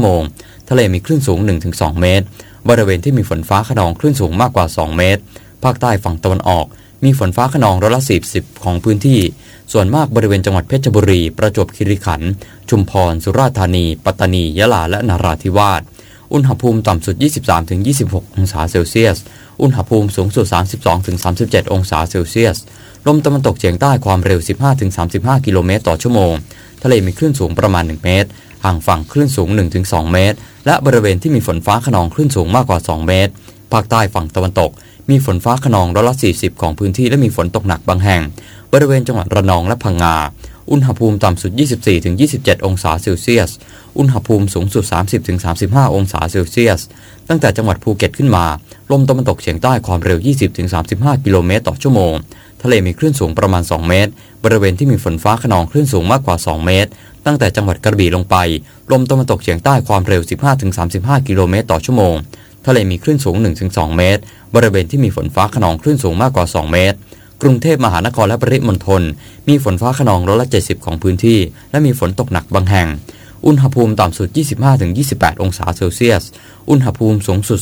โมงทะเลมีคลื่นสูง 1-2 เมตรบริเวณที่มีฝนฟ้าคะนองคลื่นสูงมากกว่า2เมตรภาคใต้ฝั่งตะวันออกมีฝนฟ้าคะนอง40%ของพื้นที่ส่วนมากบริเวณจังหวัดเพชรบุรีประจวบคีรีขันธ์ชุมพรสุราษฎร์ธานีปัตตานียะลาและนราธิวาสอุณหภูมิต่ำสุด 23-26 องศาเซลเซียสอุณหภูมิสูงสุด 32-37 องศาเซลเซียสลมตะวันตกเฉียงใต้ความเร็ว 15-35 กิโลเมตรต่อชั่วโมงทะเลมีคลื่นสูงประมาณ1เมตรห่างฝั่งคลื่นสูง 1-2 เมตรและบริเวณที่มีฝนฟ้าคะนองคลื่นสูงมากกว่า2เมตรภาคใต้ฝั่งตะวันตกมีฝนฟ้าคะนอง40%ของพื้นที่และมีฝนตกหนักบางแห่งบริเวณจังหวัดระนองและพังงาอุณหภูมิต่ำสุด 24-27 องศาเซลเซียสอุณหภูมิสูงสุด 30-35 องศาเซลเซียสตั้งแต่จังหวัดภูเก็ตขึ้นมาลมตะวันตกเฉียงใต้ความเร็ว 20-35 กิโลเมตรต่อชั่วโมงทะเลมีคลื่นสูงประมาณ2เมตรบริเวณที่มีฝนฟ้าคะนองคลื่นสูงมากกว่า2เมตรตั้งแต่จังหวัดกระบี่ลงไปลมตะวันตกเฉียงใต้ความเร็ว 15-35 กิโลเมตรต่อชั่วโมงทะเลมีคลื่นสูง 1-2 เมตรบริเวณที่มีฝนฟ้าคะนองคลื่นสูงมากกว่า2เมตรกรุงเทพมหานครและปริมณฑลมีฝนฟ้าคะนอง70%ของพื้นที่และมีฝนตกหนักบางแห่งอุณหภูมิต่ำสุด 25-28 องศาเซลเซียสอุณหภูมิสูงสุด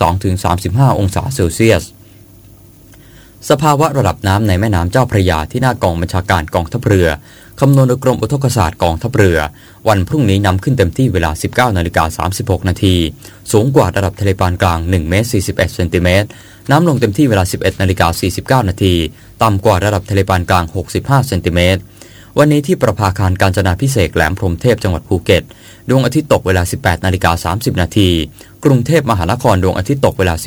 32-35 องศาเซลเซียสสภาวะระดับน้ำในแม่น้ำเจ้าพระยาที่หน้ากองบัญชาการกองทัพเรือคำนวณโดยกรมอุทกศาสตร์กองทัพเรือวันพรุ่งนี้น้ำขึ้นเต็มที่เวลา 19:36 น.สูงกว่าระดับทะเลปานกลาง1เมตร41เซนติเมตรน้ำลงเต็มที่เวลา 11:49 น.ต่ำกว่าระดับทะเลปานกลาง65เซนติเมตรวันนี้ที่ประภาคารกาญจนาภิเษกแหลมพรหมเทพจังหวัดภูเก็ตดวงอาทิตย์ตกเวลา 18:30 น.กรุงเทพมหานครดวงอาทิตย์ตกเวลา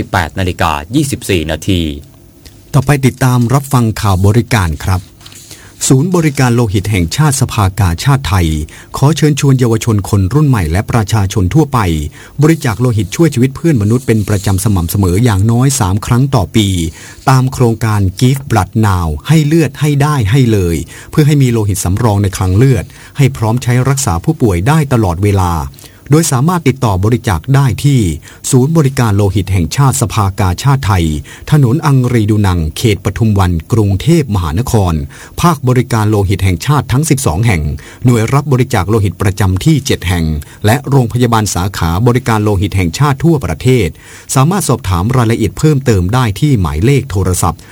18:24 น. ต่อไปติดตามรับฟังข่าวบริการครับศูนย์บริการโลหิตแห่งชาติสภากาชาติไทยขอเชิญชวนเยาวชนคนรุ่นใหม่และประชาชนทั่วไปบริจาคโลหิตช่วยชีวิตเพื่อนมนุษย์เป็นประจำสม่ำเสมออย่างน้อย3ครั้งต่อปีตามโครงการ Give Blood Now ให้เลือดให้ได้ให้เลยเพื่อให้มีโลหิตสำรองในคลังเลือดให้พร้อมใช้รักษาผู้ป่วยได้ตลอดเวลาโดยสามารถติดต่อบริจาคได้ที่ศูนย์บริการโลหิตแห่งชาติสภากาชาติไทยถนนอังรีดูนังเขตปทุมวันกรุงเทพมหานครภาคบริการโลหิตแห่งชาติทั้ง12แห่งหน่วยรับบริจาคโลหิตประจำที่7แห่งและโรงพยาบาลสาขาบริการโลหิตแห่งชาติทั่วประเทศสามารถสอบถามรายละเอียดเพิ่มเติมได้ที่หมายเลขโทรศัพท์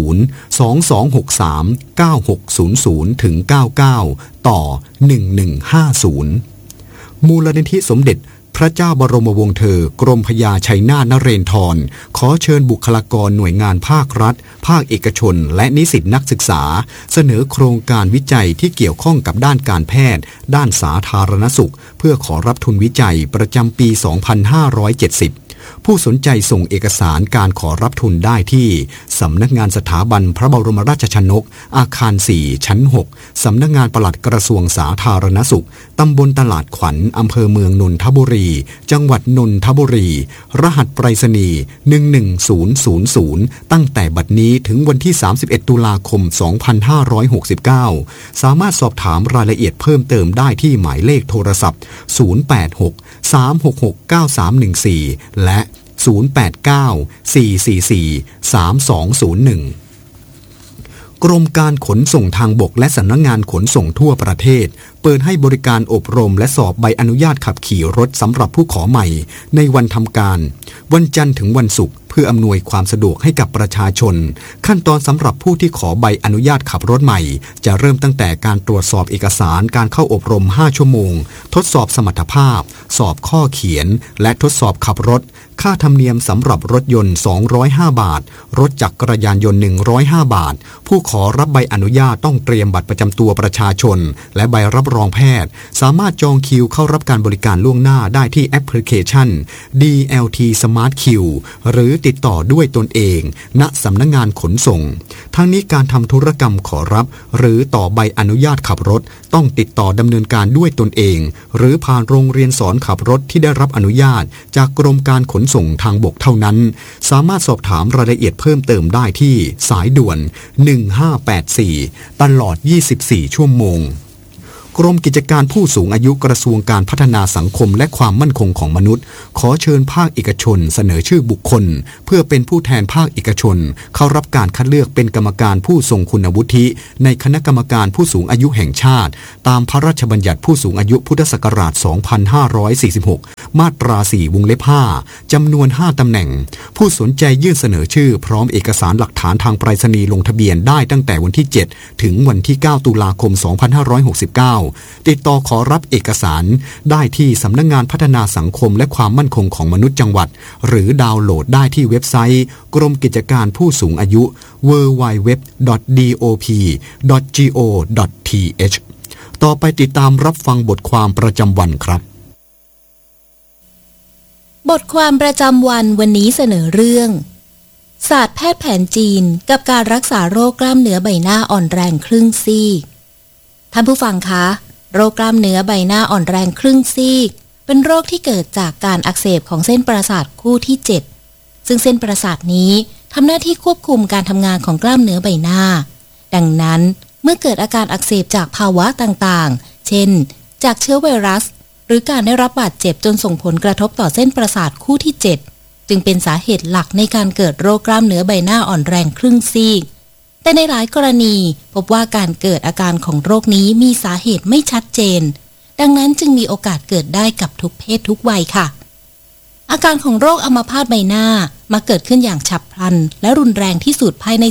022639600-99ต่อ1150มูลนิธิสมเด็จพระเจ้าบรมวงศ์เธอกรมพระยาชัยนาทนเรนทรขอเชิญบุคลากรหน่วยงานภาครัฐภาคเอกชนและนิสิตนักศึกษาเสนอโครงการวิจัยที่เกี่ยวข้องกับด้านการแพทย์ด้านสาธารณสุขเพื่อขอรับทุนวิจัยประจำปี 2570ผู้สนใจส่งเอกสารการขอรับทุนได้ที่สำนักงานสถาบันพระบรมราชชนกอาคาร4ชั้น6สำนักงานปลัดกระทรวงสาธารณสุขตำบลตลาดขวัญอำเภอเมืองนนทบุรีจังหวัดนนทบุรีรหัสไปรษณีย์11000ตั้งแต่บัดนี้ถึงวันที่31ตุลาคม2569สามารถสอบถามรายละเอียดเพิ่มเติมได้ที่หมายเลขโทรศัพท์086-366-9314และ089-444-3201กรมการขนส่งทางบกและสำนักงานขนส่งทั่วประเทศเปิดให้บริการอบรมและสอบใบอนุญาตขับขี่รถสำหรับผู้ขอใหม่ในวันทำการวันจันทร์ถึงวันศุกร์เพื่ออำนวยความสะดวกให้กับประชาชนขั้นตอนสำหรับผู้ที่ขอใบอนุญาตขับรถใหม่จะเริ่มตั้งแต่การตรวจสอบเอกสารการเข้าอบรม5ชั่วโมงทดสอบสมรรถภาพสอบข้อเขียนและทดสอบขับรถค่าธรรมเนียมสำหรับรถยนต์205บาทรถจักรยานยนต์105บาทผู้ขอรับใบอนุญาตต้องเตรียมบัตรประจำตัวประชาชนและใบรับรองแพทย์สามารถจองคิวเข้ารับการบริการล่วงหน้าได้ที่แอปพลิเคชัน DLT Smart Q หรือติดต่อด้วยตนเองณสำนักงานขนส่งทั้งนี้การทำธุรกรรมขอรับหรือต่อใบอนุญาตขับรถต้องติดต่อดำเนินการด้วยตนเองหรือผ่านโรงเรียนสอนขับรถที่ได้รับอนุญาตจากกรมการขนส่งทางบกเท่านั้นสามารถสอบถามรายละเอียดเพิ่มเติมได้ที่สายด่วน1584ตลอด24ชั่วโมงกรมกิจการผู้สูงอายุกระทรวงการพัฒนาสังคมและความมั่นคงของมนุษย์ขอเชิญภาคเอกชนเสนอชื่อบุคคลเพื่อเป็นผู้แทนภาคเอกชนเข้ารับการคัดเลือกเป็นกรรมการผู้ทรงคุณวุฒิในคณะกรรมการผู้สูงอายุแห่งชาติตามพระราชบัญญัติผู้สูงอายุพุทธศักราช2546 มาตรา 4 วงเล็บ 5 จำนวน 5 ตำแหน่งผู้สนใจยื่นเสนอชื่อพร้อมเอกสารหลักฐานทางไปรษณีย์ลงทะเบียนได้ตั้งแต่วันที่ 7 ถึงวันที่ 9 ตุลาคม 2569 ติดต่อขอรับเอกสารได้ที่สำนักงานพัฒนาสังคมและความมั่นคงของมนุษย์จังหวัดหรือดาวน์โหลดได้ที่เว็บไซต์กรมกิจการผู้สูงอายุ www.dop.go.th ต่อไปติดตามรับฟังบทความประจำวันครับบทความประจำวันนี้เสนอเรื่องศาสตร์แพทย์แผนจีนกับการรักษาโรคกล้ามเนื้อใบหน้าอ่อนแรงครึ่งซีกท่านผู้ฟังคะโรคกล้ามเนื้อใบหน้าอ่อนแรงครึ่งซีกเป็นโรคที่เกิดจากการอักเสบของเส้นประสาทคู่ที่ 7ซึ่งเส้นประสาทนี้ทำหน้าที่ควบคุมการทำงานของกล้ามเนื้อใบหน้าดังนั้นเมื่อเกิดอาการอักเสบจากภาวะต่างๆเช่นจากเชื้อไวรัสหรือการได้รับบาดเจ็บจนส่งผลกระทบต่อเส้นประสาทคู่ที่ 7จึงเป็นสาเหตุหลักในการเกิดโรคกล้ามเนื้อใบหน้าอ่อนแรงครึ่งซีกแต่ในหลายกรณีพบว่าการเกิดอาการของโรคนี้มีสาเหตุไม่ชัดเจนดังนั้นจึงมีโอกาสเกิดได้กับทุกเพศทุกวัยค่ะอาการของโรคอัมพาตใบหน้ามาเกิดขึ้นอย่างฉับพลันและรุนแรงที่สุดภายใน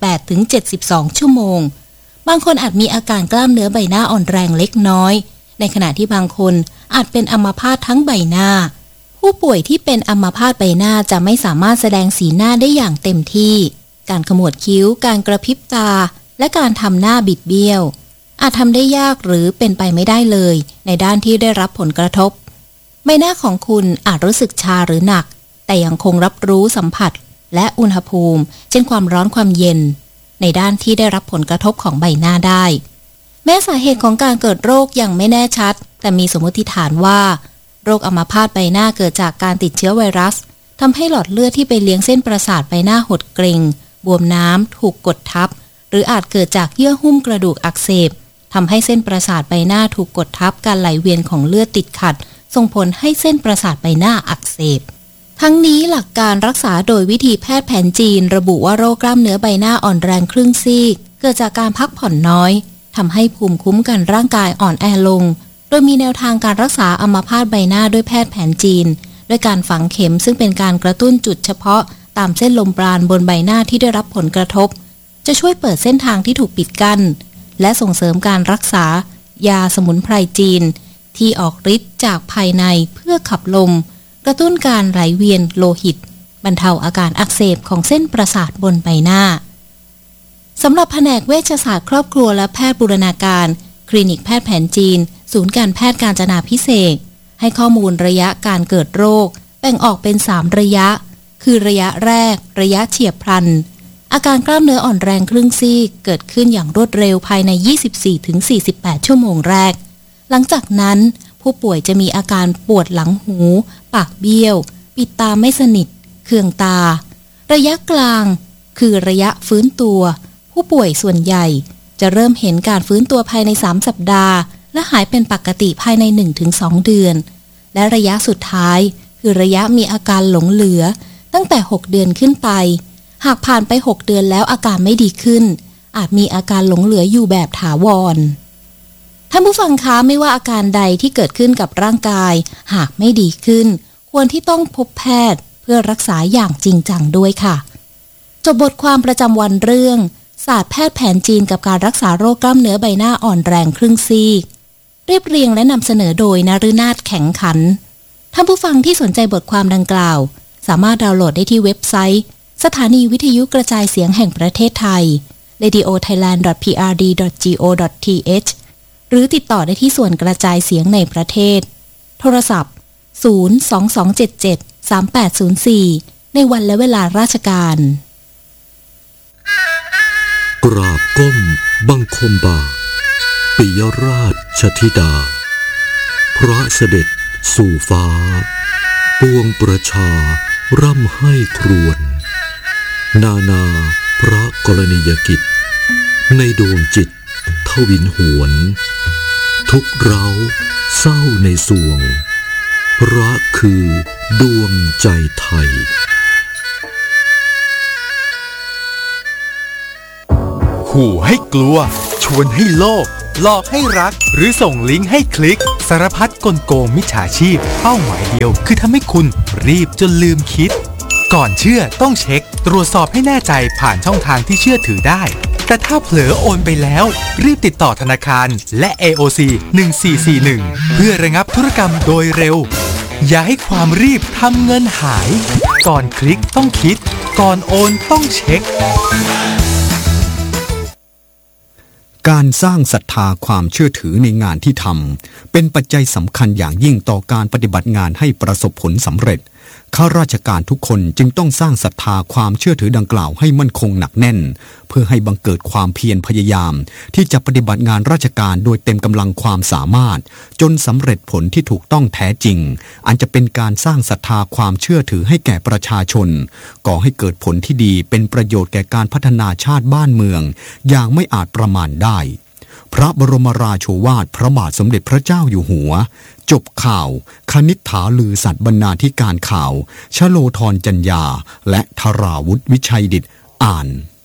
48-72 ชั่วโมงบางคนอาจมีอาการกล้ามเนื้อใบหน้าอ่อนแรงเล็กน้อยในขณะที่บางคนอาจเป็นอัมพาตทั้งใบหน้าผู้ป่วยที่เป็นอัมพาตใบหน้าจะไม่สามารถแสดงสีหน้าได้อย่างเต็มที่การขมวดคิ้วการกระพริบตาและการทำหน้าบิดเบี้ยวอาจทำได้ยากหรือเป็นไปไม่ได้เลยในด้านที่ได้รับผลกระทบใบหน้าของคุณอาจรู้สึกชาหรือหนักแต่ยังคงรับรู้สัมผัสและอุณหภูมิเช่นความร้อนความเย็นในด้านที่ได้รับผลกระทบของใบหน้าได้แม้สาเหตุของการเกิดโรคยังไม่แน่ชัดแต่มีสมมติฐานว่าโรคอัมพาตใบหน้าเกิดจากการติดเชื้อไวรัสทำให้หลอดเลือดที่ไปเลี้ยงเส้นประสาทใบหน้าหดเกร็งบวมน้ำถูกกดทับหรืออาจเกิดจากเยื่อหุ้มกระดูกอักเสบทำให้เส้นประสาทใบหน้าถูกกดทับการไหลเวียนของเลือดติดขัดส่งผลให้เส้นประสาทใบหน้าอักเสบทั้งนี้หลักการรักษาโดยวิธีแพทย์แผนจีนระบุว่าโรคกล้ามเนื้อใบหน้าอ่อนแรงครึ่งซีกเกิดจากการพักผ่อนน้อยทำให้ภูมิคุ้มกันร่างกายอ่อนแอลงโดยมีแนวทางการรักษาอัมพาตใบหน้าด้วยแพทย์แผนจีนด้วยการฝังเข็มซึ่งเป็นการกระตุ้นจุดเฉพาะตามเส้นลมปราณบนใบหน้าที่ได้รับผลกระทบจะช่วยเปิดเส้นทางที่ถูกปิดกั้นและส่งเสริมการรักษายาสมุนไพรจีนที่ออกฤทธิ์จากภายในเพื่อขับลมกระตุ้นการไหลเวียนโลหิตบรรเทาอาการอักเสบของเส้นประสาทบนใบหน้าสำหรับแผนกเวชศาสตร์ครอบครัวและแพทย์บูรณาการคลินิกแพทย์แผนจีนศูนย์การแพทย์กาญจนาภิเษกให้ข้อมูลระยะการเกิดโรคแบ่งออกเป็น3ระยะคือระยะแรกระยะเฉียบพลันอาการกล้ามเนื้ออ่อนแรงครึ่งซีกเกิดขึ้นอย่างรวดเร็วภายใน 24-48 ชั่วโมงแรกหลังจากนั้นผู้ป่วยจะมีอาการปวดหลังหูปากเบี้ยวปิดตาไม่สนิทเคืองตาระยะกลางคือระยะฟื้นตัวผู้ป่วยส่วนใหญ่จะเริ่มเห็นการฟื้นตัวภายใน3สัปดาห์และหายเป็นปกติภายใน 1-2 เดือนและระยะสุดท้ายคือระยะมีอาการหลงเหลือตั้งแต่6เดือนขึ้นไปหากผ่านไป6เดือนแล้วอาการไม่ดีขึ้นอาจมีอาการหลงเหลืออยู่แบบถาวรท่านผู้ฟังคะไม่ว่าอาการใดที่เกิดขึ้นกับร่างกายหากไม่ดีขึ้นควรที่ต้องพบแพทย์เพื่อรักษาอย่างจริงจังด้วยค่ะจบบทความประจำวันเรื่องศาสตร์แพทย์แผนจีนกับการรักษาโรคกล้ามเนื้อใบหน้าอ่อนแรงครึ่งซีกเรียบเรียงและนำเสนอโดยนฤนาถแข็งขันท่านผู้ฟังที่สนใจบทความดังกล่าวสามารถดาวน์โหลดได้ที่เว็บไซต์สถานีวิทยุกระจายเสียงแห่งประเทศไทย radiothailand.prd.go.th หรือติดต่อได้ที่ส่วนกระจายเสียงในประเทศโทรศัพท์022773804ในวันและเวลาราชการกราบก้มบังคมบาทปิยราชธิดาพระเสด็จสู่ฟ้าปวงประชาร่ำให้ครวญนานาพระกรณียกิจในดวงจิตทวินหวนทุกเราเศร้าในสวงพระคือดวงใจไทยขู่ให้กลัวชวนให้โลภหลอกให้รักหรือส่งลิงก์ให้คลิกสารพัดกลโกงมิจฉาชีพเป้าหมายเดียวคือทำให้คุณรีบจนลืมคิดก่อนเชื่อต้องเช็คตรวจสอบให้แน่ใจผ่านช่องทางที่เชื่อถือได้แต่ถ้าเผลอโอนไปแล้วรีบติดต่อธนาคารและ AOC 1441เพื่อระงับธุรกรรมโดยเร็วอย่าให้ความรีบทำเงินหายก่อนคลิกต้องคิดก่อนโอนต้องเช็คการสร้างศรัทธาความเชื่อถือในงานที่ทำเป็นปัจจัยสำคัญอย่างยิ่งต่อการปฏิบัติงานให้ประสบผลสำเร็จข้าราชการทุกคนจึงต้องสร้างศรัทธาความเชื่อถือดังกล่าวให้มั่นคงหนักแน่นเพื่อให้บังเกิดความเพียรพยายามที่จะปฏิบัติงานราชการโดยเต็มกำลังความสามารถจนสำเร็จผลที่ถูกต้องแท้จริงอันจะเป็นการสร้างศรัทธาความเชื่อถือให้แก่ประชาชนก่อให้เกิดผลที่ดีเป็นประโยชน์แก่การพัฒนาชาติบ้านเมืองอย่างไม่อาจประมาณได้พระบรมราโชวาทพระบาทสมเด็จพระเจ้าอยู่หัวจบข่าวคณิษฐาลือสัตย์บรรณาธิการข่าวชโลธรจัญญาและธราวุฒิวิชัยดิษฐ์อ่าน